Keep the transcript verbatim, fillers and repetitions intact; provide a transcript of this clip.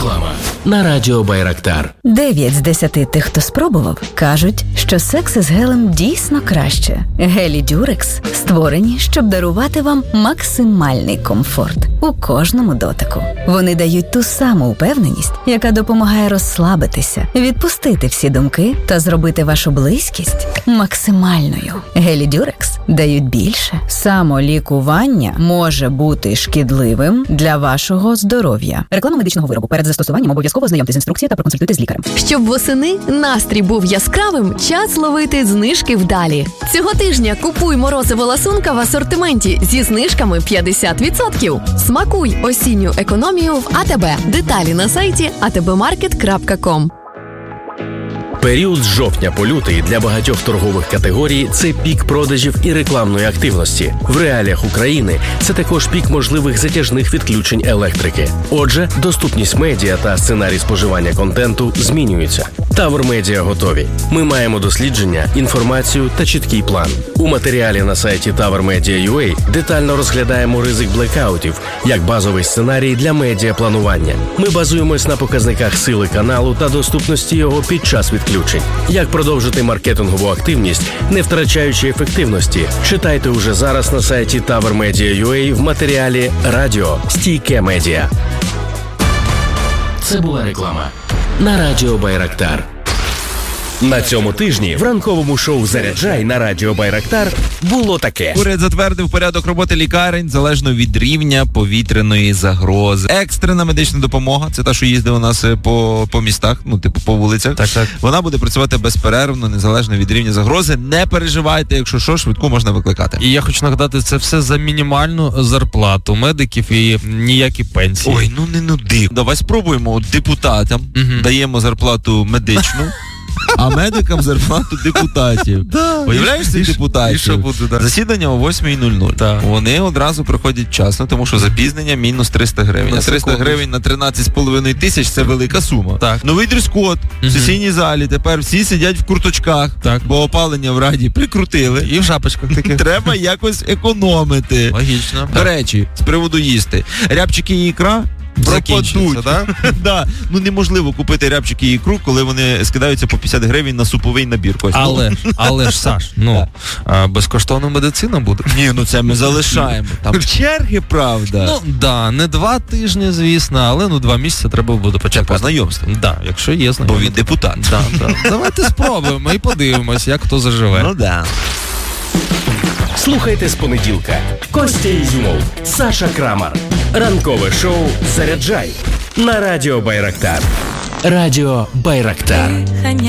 Реклама на радіо Байрактар. Дев'ять з десяти тих, хто спробував, кажуть, що секс із гелем дійсно краще. Гелі Дюрекс створені, щоб дарувати вам максимальний комфорт у кожному дотику. Вони дають ту саму упевненість, яка допомагає розслабитися, відпустити всі думки та зробити вашу близькість максимальною. Гелі Дюрекс дають більше. Самолікування може бути шкідливим для вашого здоров'я. Реклама медичного виробу. Перед застосуванням обов'язково ознайомтесь з інструкцією та проконсультуйтесь з лікарем. Щоб восени настрій був яскравим, час ловити знижки вдалі. Цього тижня купуй морозиво ласунка в асортименті зі знижками п'ятдесят відсотків. Смакуй осінню економію в АТБ. Деталі на сайті а те бе маркет крапка ком. Період з жовтня по лютий для багатьох торгових категорій – це пік продажів і рекламної активності. В реаліях України це також пік можливих затяжних відключень електрики. Отже, доступність медіа та сценарій споживання контенту змінюються. Тавр Медіа готові. Ми маємо дослідження, інформацію та чіткий план. У матеріалі на сайті тавр медіа крапка ю а детально розглядаємо ризик блекаутів як базовий сценарій для медіапланування. Ми базуємось на показниках сили каналу та доступності його під час відключень. Як продовжити маркетингову активність, не втрачаючи ефективності? Читайте уже зараз на сайті тавр медіа крапка ю а в матеріалі «Радіо. Стійке медіа». Це була реклама на радіо Байрактар. На цьому тижні в ранковому шоу «Заряджай» на радіо Байрактар було таке. Уряд затвердив порядок роботи лікарень залежно від рівня повітряної загрози. Екстрена медична допомога, це та, що їздить у нас по, по містах, ну, типу, по вулицях. Так, так. Вона буде працювати безперервно, незалежно від рівня загрози. Не переживайте, якщо що, швидку можна викликати. І я хочу нагадати, це все за мінімальну зарплату медиків і ніякі пенсії. Ой, ну не нуди. Давай спробуємо. От депутатам Угу. даємо зарплату медичну, а медикам зарплату депутатів. Уявляєш цих депутатів? І що буде, да? Засідання о восьмій нуль нуль. Так. Вони одразу приходять вчасно, тому що запізнення мінус триста гривень. На А триста секунду. гривень на тринадцять з половиною тисяч – це велика сума. Так. Новий дрес-код в Мгм. сесійній залі. Тепер всі сидять в курточках, Так. бо опалення в Раді прикрутили. І в шапочках таких. Треба якось економити. Логічно. До речі, з приводу їсти. Рябчики і ікра Закінчується, пропадуть. Да? Ну неможливо купити рябчики і ікру, коли вони скидаються по п'ятдесят гривень на суповий набір. Кось. Але, але ж, Саш, ну, а, безкоштовна медицина буде. Ні, ну це ми залишаємо. Там черги, правда. Ну, да, не два тижні, звісно, але ну два місяці треба буде це почекати. по знайомству. Да, якщо є Бо знайомі. він депутат. Да, да. Давайте спробуємо і подивимось, як хто заживе. Ну да. Слухайте з понеділка. Костя Ізюмов, Саша Крамар. Ранкове шоу «Заряджай» на радіо Байрактар. Радіо Байрактар.